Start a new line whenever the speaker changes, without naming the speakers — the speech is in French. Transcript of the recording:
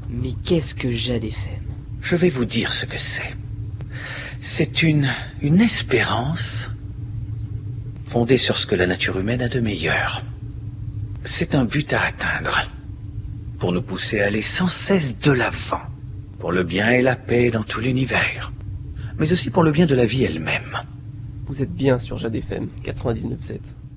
Mais qu'est-ce que Jade FM?
Je vais vous dire ce que c'est. C'est une espérance fondée sur ce que la nature humaine a de meilleur. C'est un but à atteindre, pour nous pousser à aller sans cesse de l'avant, pour le bien et la paix dans tout l'univers, mais aussi pour le bien de la vie elle-même.
Vous êtes bien sur Jade FM 99.7.